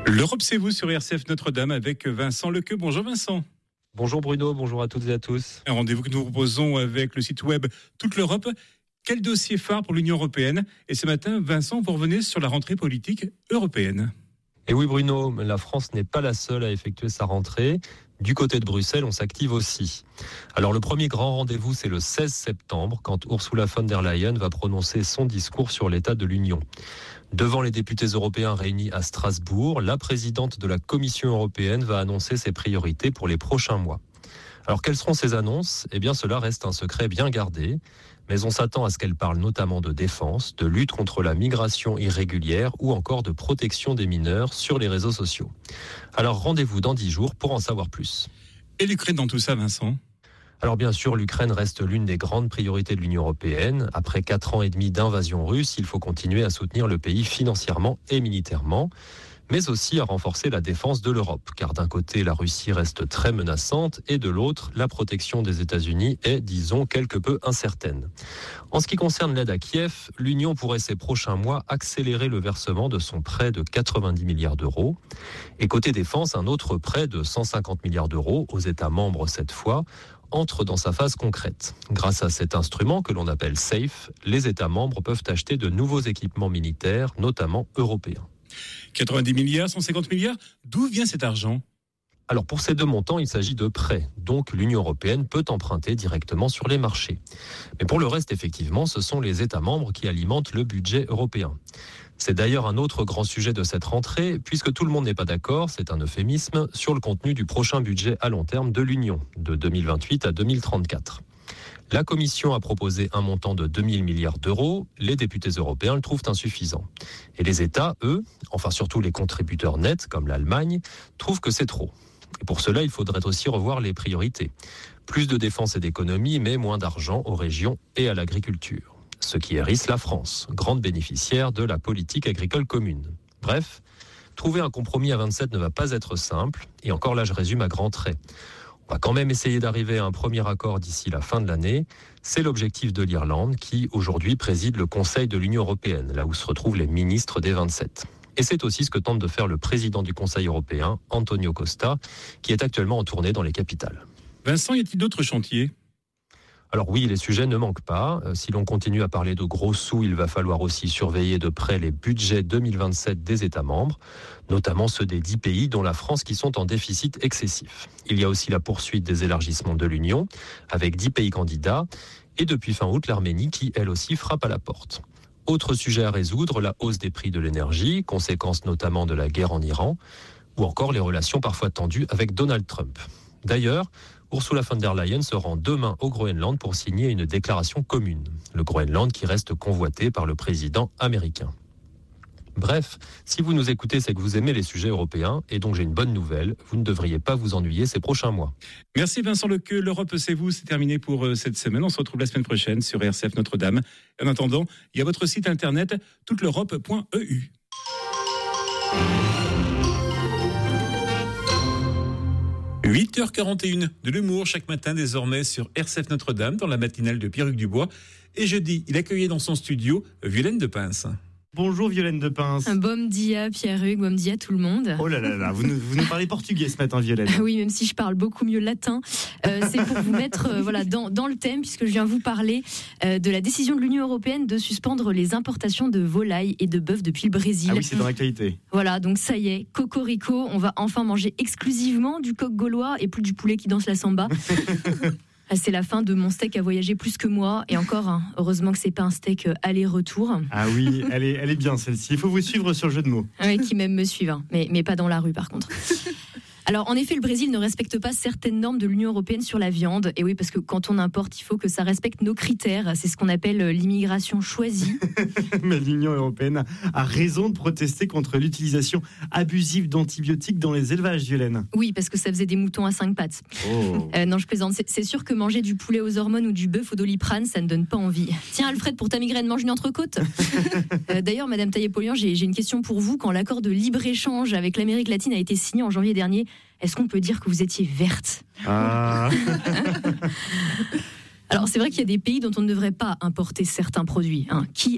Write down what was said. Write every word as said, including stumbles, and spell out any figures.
L'Europe, c'est vous sur R C F Notre-Dame avec Vincent Lequeux. Bonjour Vincent. Bonjour Bruno, bonjour à toutes et à tous. Un rendez-vous que nous proposons avec le site web Toute l'Europe. Quel dossier phare pour l'Union européenne? Et ce matin, Vincent, vous revenez sur la rentrée politique européenne. Et oui Bruno, la France n'est pas la seule à effectuer sa rentrée. Du côté de Bruxelles, on s'active aussi. Alors le premier grand rendez-vous, c'est le seize septembre, quand Ursula von der Leyen va prononcer son discours sur l'état de l'Union. Devant les députés européens réunis à Strasbourg, la présidente de la Commission européenne va annoncer ses priorités pour les prochains mois. Alors quelles seront ces annonces ? Eh bien cela reste un secret bien gardé, mais on s'attend à ce qu'elle parle notamment de défense, de lutte contre la migration irrégulière ou encore de protection des mineurs sur les réseaux sociaux. Alors rendez-vous dans dix jours pour en savoir plus. Et l'Ukraine dans tout ça, Vincent ? Alors bien sûr, l'Ukraine reste l'une des grandes priorités de l'Union européenne. Après quatre ans et demi d'invasion russe, il faut continuer à soutenir le pays financièrement et militairement, mais aussi à renforcer la défense de l'Europe. Car d'un côté, la Russie reste très menaçante et de l'autre, la protection des États-Unis est, disons, quelque peu incertaine. En ce qui concerne l'aide à Kiev, l'Union pourrait ces prochains mois accélérer le versement de son prêt de quatre-vingt-dix milliards d'euros. Et côté défense, un autre prêt de cent cinquante milliards d'euros aux États membres cette fois, entre dans sa phase concrète. Grâce à cet instrument que l'on appelle SAFE, les États membres peuvent acheter de nouveaux équipements militaires, notamment européens. quatre-vingt-dix milliards, cent cinquante milliards, d'où vient cet argent ? Alors pour ces deux montants, il s'agit de prêts, donc l'Union européenne peut emprunter directement sur les marchés. Mais pour le reste, effectivement, ce sont les États membres qui alimentent le budget européen. C'est d'ailleurs un autre grand sujet de cette rentrée, puisque tout le monde n'est pas d'accord, c'est un euphémisme, sur le contenu du prochain budget à long terme de l'Union, de deux mille vingt-huit à deux mille trente-quatre. La Commission a proposé un montant de deux mille milliards d'euros, les députés européens le trouvent insuffisant. Et les États, eux, enfin surtout les contributeurs nets, comme l'Allemagne, trouvent que c'est trop. Et pour cela, il faudrait aussi revoir les priorités. Plus de défense et d'économie, mais moins d'argent aux régions et à l'agriculture. Ce qui hérisse la France, grande bénéficiaire de la politique agricole commune. Bref, trouver un compromis à vingt-sept ne va pas être simple, et encore là je résume à grands traits. On va quand même essayer d'arriver à un premier accord d'ici la fin de l'année. C'est l'objectif de l'Irlande qui, aujourd'hui, préside le Conseil de l'Union européenne, là où se retrouvent les ministres des vingt-sept. Et c'est aussi ce que tente de faire le président du Conseil européen, Antonio Costa, qui est actuellement en tournée dans les capitales. Vincent, y a-t-il d'autres chantiers ? Alors oui, les sujets ne manquent pas. Si l'on continue à parler de gros sous, il va falloir aussi surveiller de près les budgets deux mille vingt-sept des États membres, notamment ceux des dix pays, dont la France, qui sont en déficit excessif. Il y a aussi la poursuite des élargissements de l'Union, avec dix pays candidats, et depuis fin août, l'Arménie, qui elle aussi frappe à la porte. Autre sujet à résoudre, la hausse des prix de l'énergie, conséquence notamment de la guerre en Iran, ou encore les relations parfois tendues avec Donald Trump. D'ailleurs, Ursula von der Leyen se rend demain au Groenland pour signer une déclaration commune. Le Groenland qui reste convoité par le président américain. Bref, si vous nous écoutez, c'est que vous aimez les sujets européens, et donc j'ai une bonne nouvelle, vous ne devriez pas vous ennuyer ces prochains mois. Merci Vincent Lequeux, l'Europe c'est vous, c'est terminé pour cette semaine. On se retrouve la semaine prochaine sur R C F Notre-Dame. En attendant, il y a votre site internet toute l'europe point e u. huit heures quarante et une de l'humour chaque matin désormais sur R C F Notre-Dame dans la matinale de Pierre-Hugues Dubois. Et jeudi, il accueillait dans son studio Violaine Depince. Bonjour Violaine Depince. Bom dia Pierre-Hugues, bom dia tout le monde. Oh là là là, vous nous, vous nous parlez portugais ce matin Violaine. Oui, même si je parle beaucoup mieux latin. Euh, c'est pour vous mettre euh, voilà, dans, dans le thème, puisque je viens vous parler euh, de la décision de l'Union européenne de suspendre les importations de volailles et de bœufs depuis le Brésil. Ah oui, c'est dans l'actualité. Voilà, donc ça y est, cocorico, on va enfin manger exclusivement du coq gaulois et plus du poulet qui danse la samba. C'est la fin de mon steak à voyager plus que moi. Et encore, hein, heureusement que c'est pas un steak aller-retour. Ah oui, elle est, elle est bien celle-ci. Il faut vous suivre sur le jeu de mots. Oui, qui même me suivent, hein, mais, mais pas dans la rue par contre. Alors, en effet, le Brésil ne respecte pas certaines normes de l'Union européenne sur la viande. Et oui, parce que quand on importe, il faut que ça respecte nos critères. C'est ce qu'on appelle l'immigration choisie. Mais l'Union européenne a raison de protester contre l'utilisation abusive d'antibiotiques dans les élevages, Violaine. Oui, parce que ça faisait des moutons à cinq pattes. Oh. Euh, non, je plaisante. C'est, c'est sûr que manger du poulet aux hormones ou du bœuf au doliprane, ça ne donne pas envie. Tiens, Alfred, pour ta migraine, mange une entrecôte. euh, D'ailleurs, Madame Taillé-Polian, j'ai, j'ai une question pour vous. Quand l'accord de libre-échange avec l'Amérique latine a été signé en janvier dernier, est-ce qu'on peut dire que vous étiez verte ? Ah. Alors, c'est vrai qu'il y a des pays dont on ne devrait pas importer certains produits. Hein. Qui